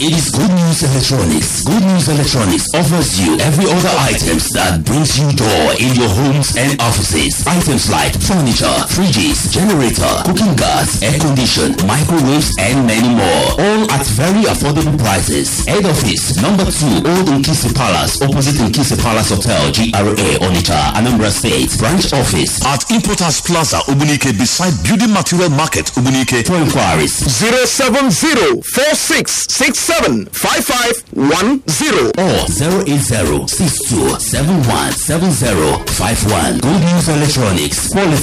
It is Good News Electronics. Good News Electronics offers you every other items that brings you joy in your homes and offices. Items like furniture, fridges, generator, cooking gas, air condition, microwaves, and many more. All at very affordable prices. Head office, number 2, Old Nkisi Palace, opposite Nkisi Palace Hotel, GRA, Onitsha, Anambra State. Branch office at Importers Plaza, Ubunike, beside Building Material Market, Ubunike. For inquiries, 070-4667-5510 or 080-6271-7051. Good News Electronics. Quality